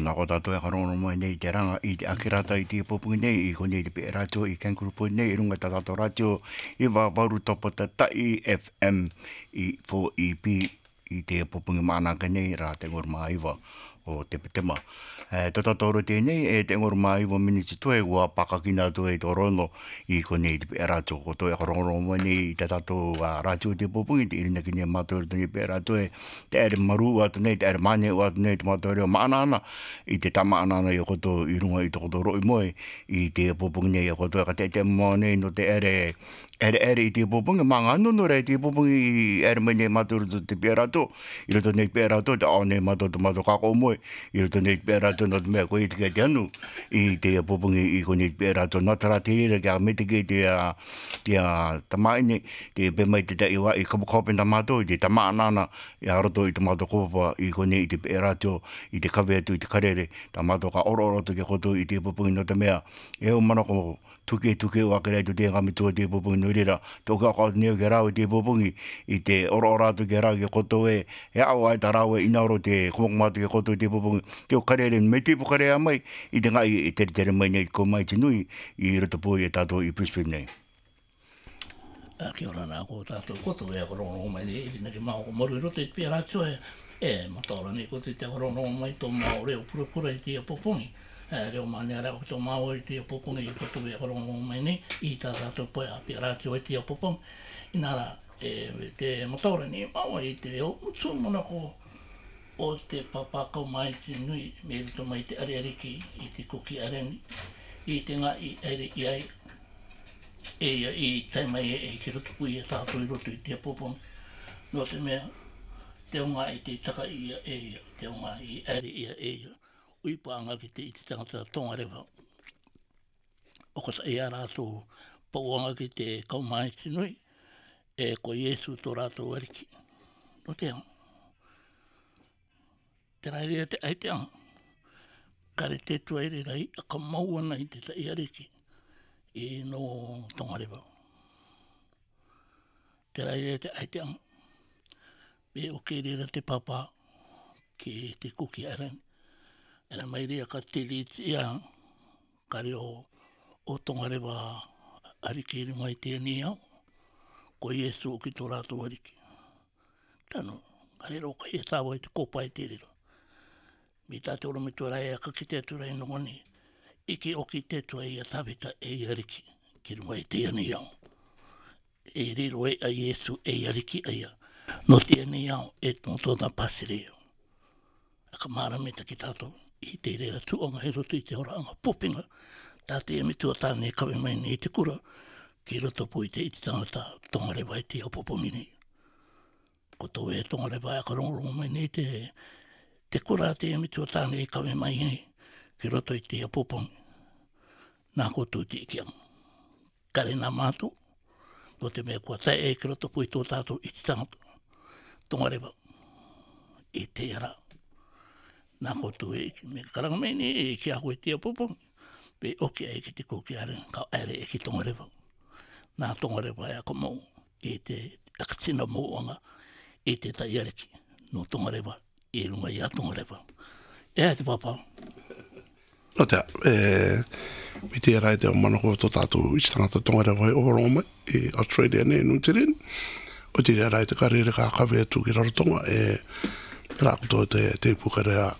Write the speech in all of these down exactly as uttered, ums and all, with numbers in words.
Tōna ko tātou e karongo mai nei te ranga i te akirata i te popungi nei i konei te pe radio i kankurupo nei i runga ta tātou radio i wa waru topo ta tai F M i four E P i te popungi maanaka nei ra te ngor maiwa o te petema. E, te tātou tēnei e te ngor maiwa miniti toe ua pakakina toe i tō rono i konei te pe radio ko toe karongo mai nei i te tātou uh, radio te popungi te irina ki nia mātou te pe radio te ere maru atu nei, te ere mane atu nei te mātou reo maanana i te tama anana i o koto i runga i te koto roi moe i te popungi nei i o koto ka te te mua nei no te ere ere ere i te popungi manga anono re i te popungi i ere mai nei mātou te pe radio i roto nei pe radio te ao nei mātou te mātou kako moe i roto nei pe radio no te mea koe i te kai te anu i te popungi i ko nei pe radio nā tara te rira kia me te kei te te tamaine te pe mai te te iwa i kapukope na mātou i te tama anana i a roto i te mātou kopapa i ko nei i te pe radio i te kawe atu i te karere ta mātou ka oro oro tu ke koto i te popungi no te mea e o manako tuke tuke o akere tu te ngami tua te popungi no rira te oka o neo ke rau i te popungi i te oro oro atu ke rau ke koto e e au ai ta rau e inauro te kumokumatu ke koto i te popungi te o karere me te pokarea mai i te ngai i tere tere mai nei ko mai te nui i roto pui e tātou i Brisbane nei. Kia ora nā ko tātou koto e akorono mai nei i tina ki mao ko moru i roto i te pia rātio e e mataora nei koto i te akorono mai tō mao reo pura pura i te popungi. Reo mane ara o tō mao i te popungi i koto e akorono mai nei i tā tātou poe a pia rātio i te popungi. Inara e te mataora nei mao i te o tū mana ko o te papakau mai te nui me rito mai te areariki i te kuki areni i te ngā i ere i ai e ia i taimai e e ki roto pui e tātou i roto i te popong. No te mea, te unga i te taka ia e ia, te unga i ere ia e ia. Uipa anga ki te i te tangata tongarewa. O kata e a rātou pauanga ki te kaumai te nui e ko Iesu tō rātou ariki. No te anga. Te rairea te ai te anga. Kare te tuaire rai a ka mauana i te tai ariki. I no tongarewa. Te rairea te ai te anga. Me o ke rera te papa ki te kuki arani. Era mai rea ka te lit ia kare o, o tongarewa ariki ere mai te ani au. Ko Iesu o ki tō rātou ariki. Tano, kare ro ka ia tāwa i te kopa i te rero. Mi tāte ora me tua rai a ka ki te atura i nongoni. Iki o ki te tua i a taweta e i ariki. Ki rua i te ani au. E riro e a Iesu e i ariki a ia. No te ani au e tō tōna pasireo. A ka mārameta ki tātou. I te reira tuonga he roto i te ora anga popinga. Tā te e me tua tāne kawe mai nei te kura. Ki roto po i te i te tangata tongarewa i te apopongi nei. Ko tō e tongarewa a ka rongorongo mai nei te te kura te e me tua tāne e kawe mai nei. Ki roto i te apopongi. Nā koutou te ikianga. Kare nā mātou. No te mea kua tae e ki roto po i tō tātou i te tangata. Tongarewa. I te ara. Nā koutou e iki. Me karanga mai nei e ki ako e te apopongi. Pe oke e ki te koki are. Ka are e ki tongarewa. Nā tongarewa e ako mou. E te akatina mouanga. E te tai ariki. No tongarewa. E runga i a tongarewa. E hai te papa. No te e mi te rai te o manako tō tātou i tangata tongarewa e ohoronga mai. E Australia ne New Zealand. O te rai te karere ka kawe atu ki rarotonga. E rākoto te te pukarea.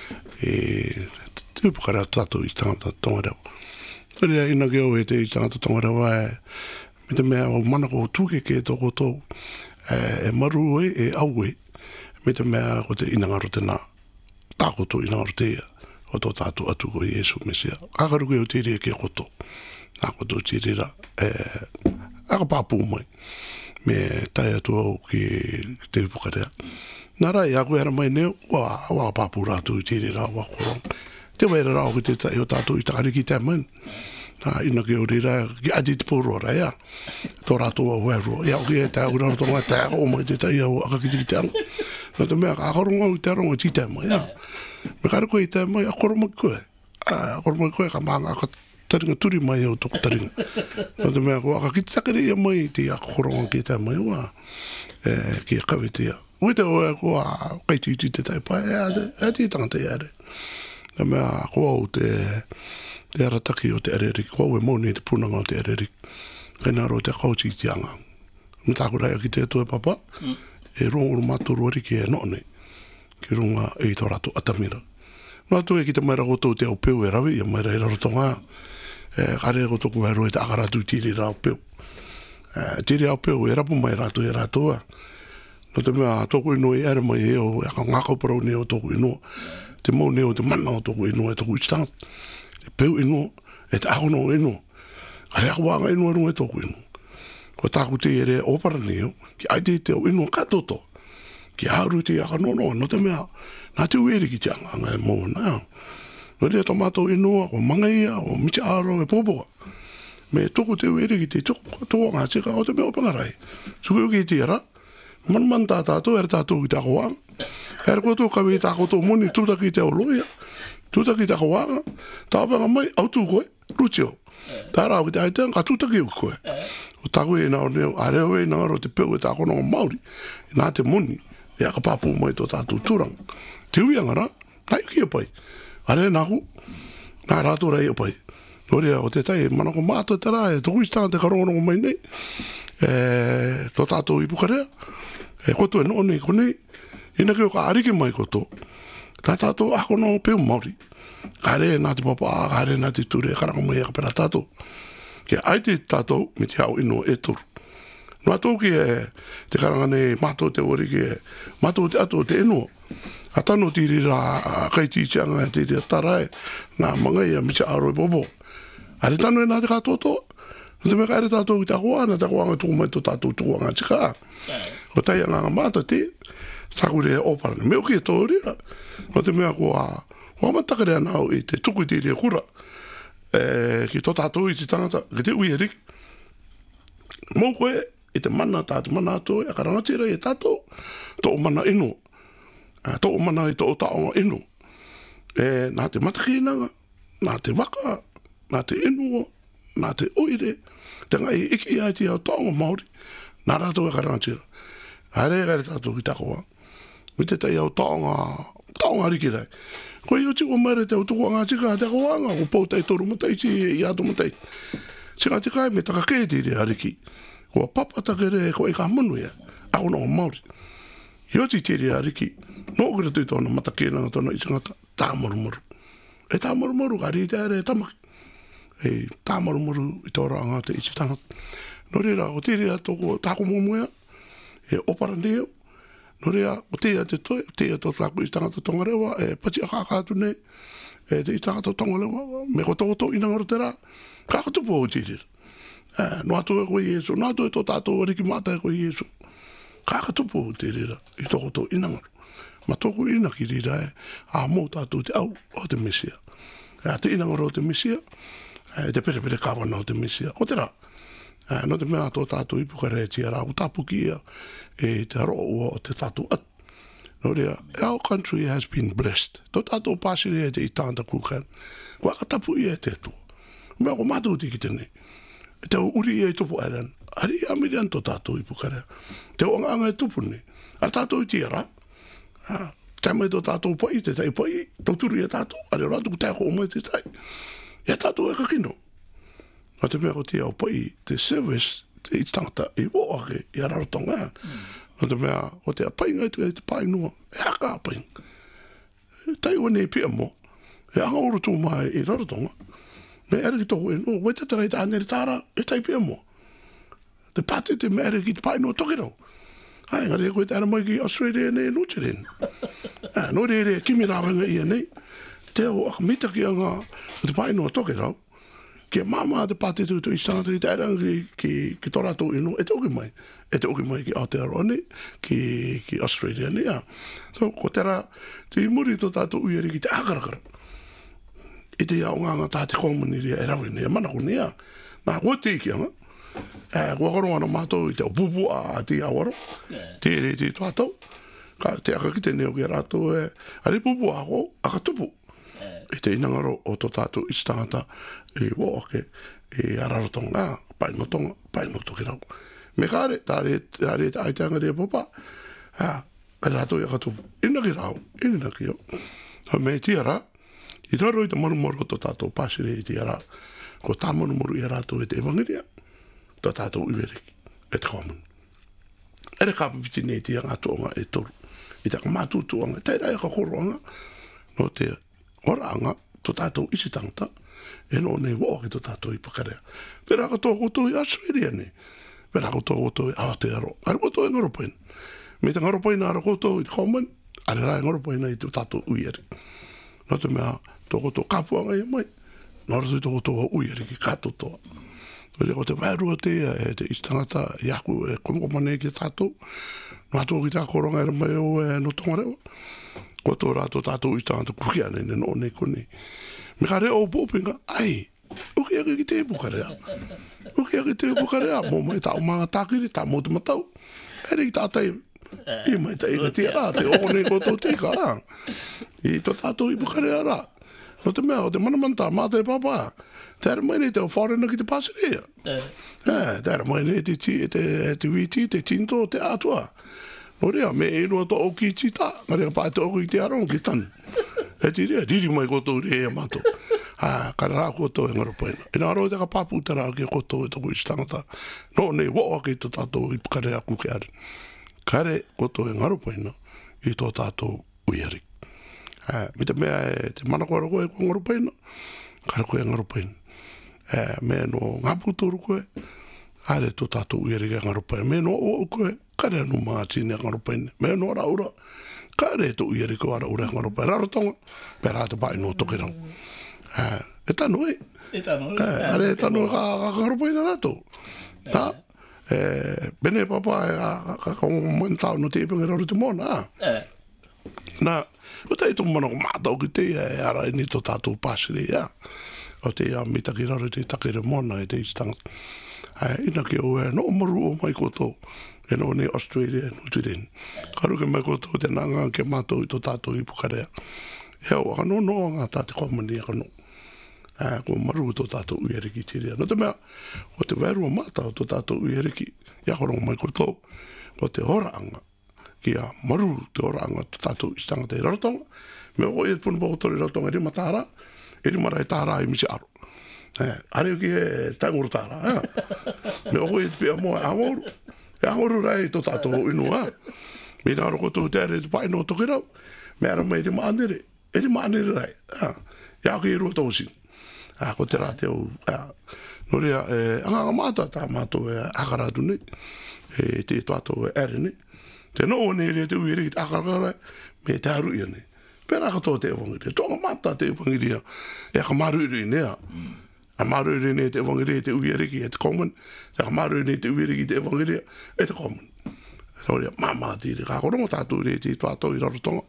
E te pukarea tātou i tangata tongarewa. Karea ina ke o e te i tangata tongarewa e me te mea o manako o tūke ke tō koto. E maru e e au e. Me te mea ko te inangaro te nā. Tākoto inangaro te ia. O tō tātou atu ko Iesu Mesia. Kakaru ke o te rea ke koto. Nā koto te rea. E, aka pāpū mai. Me tai atu au ki te pukarea. Nā rai, a koe ara mai neo, wā, wā pāpū rātou i te rea wā korong. Te waira rāo ki te tai o tātou i takariki te man. Nā ina ke o rea, ki adi te pōro rai a. Tō rātou a wēro. Ia o ki e tai o rātou ngā tai o mai te tai au aka ki te ki te anu. Nā te mea, ka akaronga au i te aronga ti te mai, ia. Me kare koe i te mai, a koro mai koe. A koro mai koe, ka maanga, ka taringa turi mai au toko taringa. Nā te mea, ko aka ki te takere ia mai, te a koronga ki te mai, wā. E, ki a kawe te ia. Ui te oe, ko a kaiti i te tai pai, e a te tangata i are. e mea koa o te te arataki o te arerik koa e moni te punanga o te arerik kaina ro te kauti i te anga me tāku rai ki te toa papa mm. e rongo ro mātoru ari ki e nōne ki runga e i tō rato atamira nā tu e ki te maira goto te au peu e rawi e maira i rarotonga e kare goto ku hero e te akaratu tiri rao peu e tiri au peu e rapu mai rato e ratoa no te mea tōku ino e ere mai e o e ka ngako parau ne o tōku ino te mau ne o te mana o tōku ino e tōku istangat te peu ino e te ahono ino kare ako wanga ino runga e tōku ino ko tāku te ere opara neo, ki aite te o ino katoto, ki haru te aka nono, no te mea, nā te uere ki te anga, anga e mō nā. No rea tomato inoa, o mangaia, o miti aro e pōpoa. Me toko te uere ki te toko, toko ngā tika, o te mea opangarai. Suku ki te ara, man man tā tātou, ere tātou ki te ako wanga. Ere koto kawe tā koto moni, tūta ki te o loia, tūta ki te ako wanga, tāpanga mai, autu koe, rutio. Tā rau ki te aitean, ka tūta ki u koe. O taku e nao neo, a reo e nao ro te peu e tā kono o Māori, e nā te moni, e aka pāpū mai tō tātou tūrang. Te uianga rā, nā yuki e pai. A rea nāku, nā rātou rei e pai. Nō rea o te tai, manako mātua te rā, e tōku istanga te karongo mai nei, e tō tātou i pukarea, e koto e nō nei konei, ina keo ka arike mai koto, tā tātou ako nō peu Māori. Ka rea nā te papa, ka rea nā te ture, e karanga mai e ka pera tātou. Ke aite tātou me te hao ino e toru. Nō atou ki e te karanga nei mātou te ori ki e mātou te ato te eno. A tano tiri rā kaiti i tianga e te te tarai nā mangai a micha aro e bobo. A te tano e nā te katoto. Nō te meka ere tātou ki te ahoa, nā te ahoanga tuku mai tō tātou tuku anga tika. O tai anga mātou te, sakure e opara. Meo ki e tō rira. Nō te mea kua, kua matakare anau i te tuku tiri e kura. E, ki tō tātou i te tangata, ki te ui e rik. Mō koe, i te mana tātou mana ato, e ka rangatira i e tātou, tō mana ino. E, tō mana i tō taonga ino. E, nā te matakīnanga, nā te waka, nā te ino, nā te oire, te ngai iki ai te au taonga Māori, nā rātou e ka rangatira. Haere e gare tātou ki takoa. Mi te tai au taonga, taonga rikirai. Ko i oti o mere te utuku ngā tika te koanga, ko pou tai toru matai ti i ato matai. Si ngā tika e me taka kei te re ariki. Ko a papa take re ko e ka manu ia, ako no o Māori. I oti te re ariki, no kira tui tōna matakena ngā tōna i ngata tā marumuru. E tā marumuru ka ri te are e tamaki. E tā marumuru i tōra ngā te iti tangata. No reira, o te rea tōko tāko mōmuea, e opara neo, no rea, o tea te toi, o tea tō tāku i tangata tongarewa, e pati a kākātu nei, e te i tangata tongarewa, me ko tōko tō inangaro te rā, kākatupu o te rira. E, no atu e koe Iesu, no atu e tō tātou ariki mātai e koe Iesu, kākatupu o te rira, i tōko tō inangaro. Ma tōku ina ki rira e, a mō tātou te au o te Mesia. E, te inangaro o te Mesia, e te pere pere kāwana o te Mesia, o te rā. E, no te mea tō tātou ipukare e tia rā, o tāpuki ia, e te haro ua o te tātou at. No rea, our country has been blessed. Tō tātou pāsiri e te i tānta kūkan. Waka tapu i e te tō. Mea ko mātou te ki tēnei. E te uri e tupu airan. Ari amirian tō tātou i pukarea. Te o anga e tupu ni. Ar tātou i tiara. Tai mai tō tātou pai, te tai pai. Tō turu i e tātou. Ari rātu ku tai ko omai te tai. E tātou e kakino. Nā te mea ko te au pai, te service, te i tangata i oake, i ararotonga. Nā te mea, ko te apai ngai tu e te pai nua, e haka apai. E tai wane i pia mo, e anga oro tū mai i rarotonga. Me ere ki tohu e nua, wei te tarai te anere tāra, e tai pia mo. Te pate te me ere ki te pai nua tokirau. Ai, ngari e koe te ana mai ki Australia nei e nucheren. Nō re re, kimi rāwanga i e nei. Te o akamita ki anga, te pai nua tokirau. Ke mama te pate tu tu i sanga te arangi ki ki torato ino e te oki mai e te oki mai ki Aotearoa nei ki ki Australia nei a so ko tera te muri to tato uiri ki te akarakara i te aonga ngā tā te komani ria e rawi nei mana ko nei a nā kua te iki anga e kua koro ana mātou i te upupu a te awaro te re te tuatau ka te aka ki te neo ki rato e ari pupu a ko aka tupu e te inangaro o tō tātou i tangata e woke e ararotonga, pai no tonga, pai no toki rau. Me kāre, tāre, tāre te aiteanga rea popa, ha, e rato i akatupu, ina ki rau, ina ki o. Ha me tiara, I raro i te manumaro to tātou pāsire i te ara. Ko tā manumaro i rātou e te evangeria. To tātou iwereki. E te common. Ere ka pipiti nei te anga toonga e toru. I te kamātu tuanga. Tei rai ka koroanga. No te oraanga to tātou isi tangata. E no nei woke to tātou i pakarea. Pera ka tō koto i Australia nei. Pera ka tō koto i Aotearo. Are koto i Ngaropaina. Me te Ngaropaina ara koto i te common. Are rai Ngaropaina i te tātou uieri. No te mea tō koto kapuanga i mai. Nō rato i tō koto uieri ki kato toa. Ko te whaerua te e te istangata i aku e kongomanei ki tātou. Nā tō ki tā koronga e mai o e no tongarewa. Ko tō rātou tātou istangata kukia nei ne no nei kone. Me ka rea o pōpinga, ai, uki ake ki te pukarea. Uki ake te pukarea, mō mai tā o mga tākiri, tā mō te matau. Ere ki tātai, i mai ta ika tia rā, te o nei koto te ika rā. I tō tātou i pukarea rā. No te mea, o te manamanta, mā te papa. Tēra mai nei te o whārena ki te pāserea. Tēra mai nei te te witi, te tinto, te atua. No rea, me e noa tō o ki tita, ngā rea pāe tō o ki te aronga ki tanu. E ti rea, riri mai koto rea mato. Kare rā koto e Ngaropaina. E nā roi te ka pāpū te rā ki koto e tōku istangata. No nei, wā ki tō tātou i kare aku ke are. Kare koto e Ngaropaina i tō tātou uiari. Me te mea e te manakora koe ko Ngaropaina, kare koe e Ngaropaina. Me no ngāpūtoru koe, kare tō tātou uiari ke Ngaropaina. Me no o koe, kare anu maa tine Ngaropaina. Me no raura, kare tō uiari ko ara ura Ngaropaina. Rarotonga, pera te pai no toke rau. E tano e. E tano e. Are e tano e ka Ngaropaina rato. Tā, bene papa e ka kongo mantau no te ipangi raru te mona. Nā, o te ito mana ko mātau ki te e ara e ni tō tātou pāsiri, ia. O te ia mitaki raru te takere mona e te istanga. Ina ki o e no maru o mai koto e no ne Australia e New Zealand. Karu ke mai koto te nanga ke mātou i tō tātou i pukarea. E o aka no no ngā tāte komani aka no. Ko maru tō tātou uieriki te rea. No te mea, o te wērua mātau tō tātou uieriki i akarongo mai koto. O te horaanga ki a maru te horaanga tō tātou istanga te rarotonga. Me o e punu pakotori rarotonga e rima tāra. E rima rai tāra i misi aro. Are ki e tanguru tāra. Me o e te pia moa e angoru. E angoru rai tō tātou inua. Me nā roko tō te are te pai no toki rau. Me ara mai te maanere. E te maanere rai. Ia ki e rua tōsin. Ko te rā te au. No rea, anga māta tā mātou e akaratu nei. E te tātou e ere nei. Te no o nei rea te uiri ki te akarakara me te haru ia nei. Pera ka tō te ewangiria. Tōnga māta te ewangiria. E ka maruri nea. A maruri nei te ewangiria te uiri ki e te common. E ka maruri nei te uiri ki te ewangiria e te common. No rea, māmā tiri. Ka korongo tātou rea te tātou i rarotonga.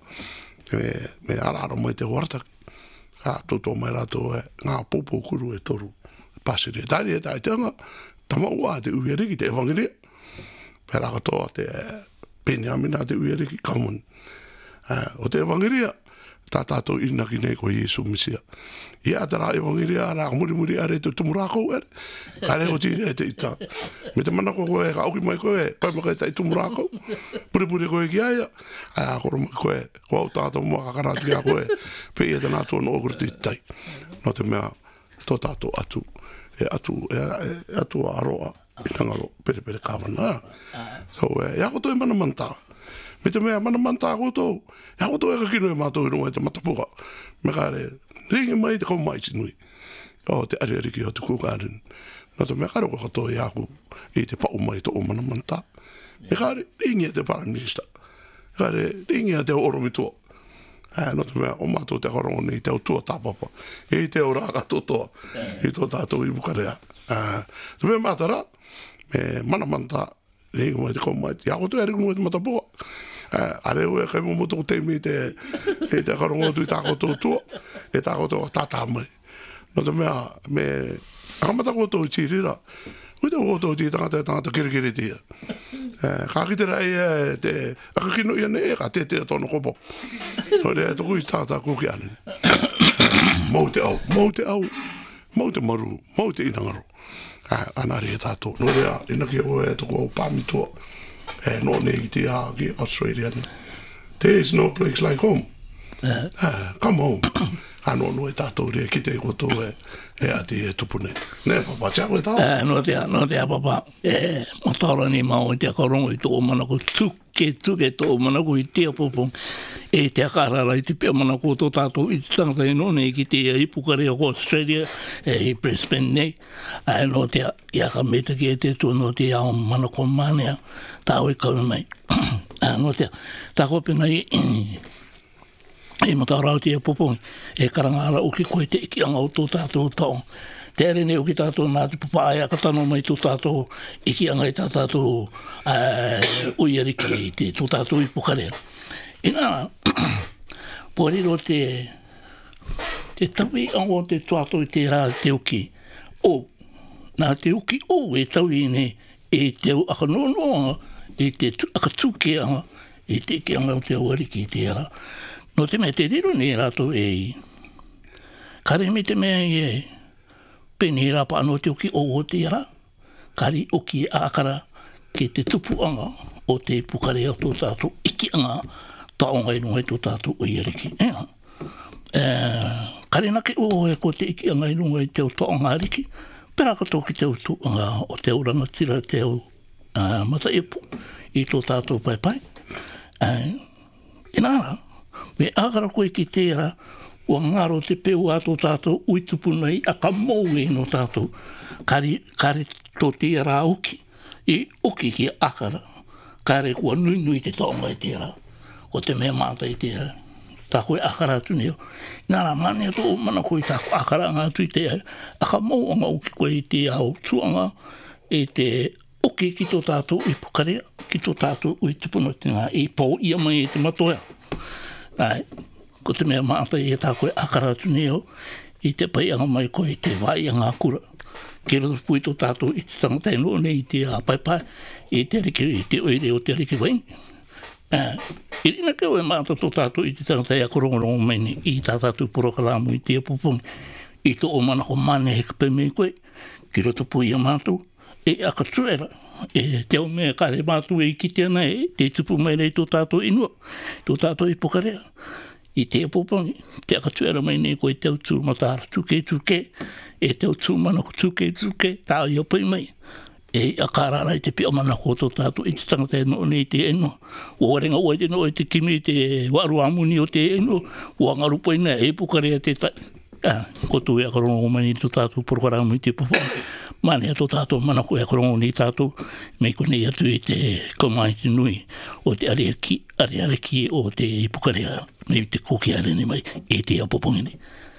Me arara mai te huartaki. Ka toto mai rato e ngā popo kuru e toru. Pasiri e tari e tai teanga. Tama ua te uieriki te evangeria. Pera katoa te pene amina te uieriki common. O te evangeria, tā tātou inaki nei ko Iesu Misia. Ia te rā evangeria, rā muri muri are te tumurako ere. Ka reo tiri e te ita. Me te manako koe, ka auki mai koe, pai maka e tai tumurako. Puri puri koe ki aia. Aia koro mai koe, ko au tātou mua kakarati kia koe. Pe ia te nātua no okuru te tai. No te mea, tō tātou atu. E atu, e atu a aroa. I tangaro, pere pere kāwana. So, e ako toi mana manta. Me te mea mana manta koto. E ako toi e kakino e mātou inua e te matapuka. Me kāre, ringi mai te kau mai sinui. O te ari ari ki o te kūkārin. No te mea karo ko katoa i aku i te pau mai tō mana manta. Me kāre, ringi e te Prime Minister. Me kāre, ringi e te oromitua. No te mea, o mātou te karongo nei te au tua tāpapa. I te au rāka totoa. I tō tātou i bukarea. Te mea mātara, me mana manta, ringi mai te kau mai. Ia koto e ringi mai te matapuka. Are ue kai mo moto te me te e te karongo tu ta ko to to e ta ko to ta ta mai no te mea me akamata ko to chirira u te ko to ti ta ta ta kiri kiri ti eh ka ki te rai te akino ia ne ka te te to no ko bo no le to ku ta ta ku ki ane mo te au mo te au mo te maru mo te inangaro anari e tato no le ina ki o e to ko pa mi to e no nei te a ki Australia. There is no place like home. Uh, come home. ano no e tātou rea ki te koto e, e ati e tupune. Ne, papa, tia koe tau? Eh, no te, no te, papa. Eh, matara ni mao i te akarongo i tō manako tuke, tuke tō manako i te apopong. E te akarara i te pia manako tō tātou i te tangata i nōne ki te ipukare o Australia, e i Brisbane nei. Eh, no te, i aka meta ki e te tō no te ao manako mānea, tāu i kawe mai. Eh, no te, tā kopena i... E matarau te popongi, e karangara uki koe te iki anga o tō tātou tau. Te ere ne uki tātou nā te papaai aka tano mai tō tātou iki anga i tā tātou uh, uiariki i te tō tātou i pokarea. E nā, poriro te, te tawi anga o te tātou i te rā te uki o. Nā te uki o e tawi ne e te aka nonoanga, e te aka tuke anga, e te iki anga o te uiariki i te rā. No te mea te riro ni rato e i. Kare me te mea i e. Pene rapa anō te uki o o te ara. Kari uki ākara ke te tupuanga o te pukare o tō tātou iki anga taonga i runga i tō tātou o iariki. Ea. E, kare nake o e ko te iki anga i runga i te o taonga ariki. Pera kato ki te o tuanga o te uranga tira te o uh, mata epo i tō tātou pai pai. Uh, inara. Me ākara koe ki tērā, ua ngaro te peu ato tātou uitupunai a ka mou e no tātou. Kari, kari tō tērā uki, i uki ki ākara. Kare kua nui nui te taonga i tērā. Ko te mea māta i tērā. Tā koe ākara atu neo. Nāra mane tō mana koe tā koe ākara ngā atu i tērā. A ka mou anga uki koe i te au tuanga, e te uki ki tō tātou i pokarea, ki tō tātou uitupunai te ngā e pō ia mai e te matoea. Ai, ko te mea māta i e tā koe akaratu neo, i te pai anga mai koe i te vai anga kura. Ke roto pui tō tātou i te tangata ino nei i te āpaipai, i te riki, i te oire o te riki waini. Uh, I rina keo e māta tō tātou i te tangata i a korongorongo mai ni, i tā tātou porokalamu i te apupungi. I tō o mana ko mane he kape mei koe, ki roto pui a mātou, e aka tuera. E te au mea kare mātu e ki te ana e, te tupu mai rei tō tātou inua, tō tātou i pokarea. I te apopangi, te akatuera mai nei koe te au tū matara, tuke tuke, e te au tū mana ko tuke tuke, tā i apai mai. E a kārara i te pia mana ko tō tātou i te tangata e no nei te eno. Ua renga ua te no i te kimi te waru amuni o te eno, ua ngarupa ina e pokarea te tai. Ah, ko tu e akarongo mani tō tātou porokaramu i te popongi. Mane a tō tātou mana ko e akarongo ni tātou, mei ko nei atu i te komaiti nui o te areaki, areareki o te ipukarea, mei te koki arene mai e te apopongi ni.